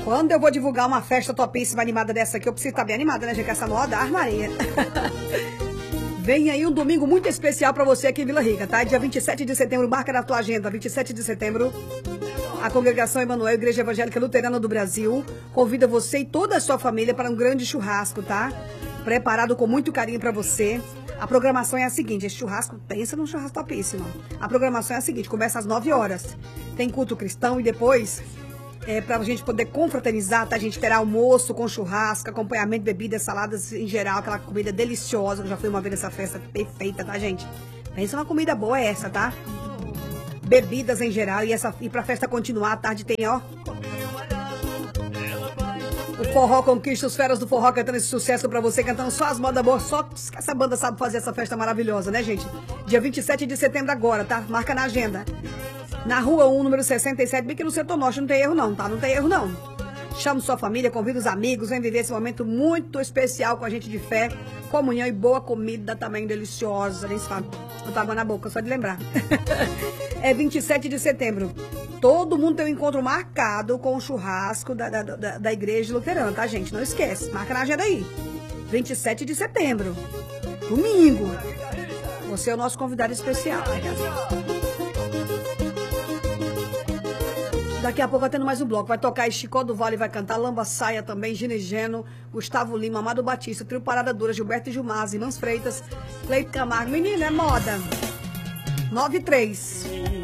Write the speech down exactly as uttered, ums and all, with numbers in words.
Quando eu vou divulgar uma festa topíssima animada dessa aqui, eu preciso estar bem animada, né, gente? Essa moda, armaria. Vem aí um domingo muito especial pra você aqui em Vila Rica, tá? Dia vinte e sete de setembro, marca na tua agenda, vinte e sete de setembro. A Congregação Emanuel, Igreja Evangélica Luterana do Brasil, convida você e toda a sua família para um grande churrasco, tá? Preparado com muito carinho pra você. A programação é a seguinte, esse churrasco, pensa num churrasco topíssimo. A programação é a seguinte, começa às nove horas. Tem culto cristão e depois, é, pra gente poder confraternizar, tá? A gente terá almoço com churrasco, acompanhamento, bebidas, saladas em geral, aquela comida deliciosa. Eu já fui uma vez nessa festa perfeita, tá, gente? Pensa numa comida boa essa, tá? Bebidas em geral, e, essa, e pra festa continuar, à tarde tem, ó... O forró conquista, os feras do forró cantando esse sucesso pra você, cantando só as modas boas, só que essa banda sabe fazer essa festa maravilhosa, né, gente? Dia vinte e sete de setembro agora, tá? Marca na agenda. Na Rua um, número sessenta e sete, bem que no setor norte, não tem erro não, tá? Não tem erro não. Chama sua família, convida os amigos, vem viver esse momento muito especial com a gente de fé, comunhão e boa comida também deliciosa, nem se fala. Eu tô água na boca, só de lembrar. É vinte e sete de setembro. Todo mundo tem um encontro marcado com o churrasco da, da, da, da Igreja Luterana, tá, gente? Não esquece. Marca na agenda aí. vinte e sete de setembro. Domingo. Você é o nosso convidado especial. Daqui a pouco vai tendo mais um bloco. Vai tocar Chicó do Vale, vai cantar Lamba Saia também, Ginegeno, Gustavo Lima, Amado Batista, Trio Parada Dura, Gilberto e Gilmar, Irmãs Freitas, Leite Camargo. Menina, é moda. nove três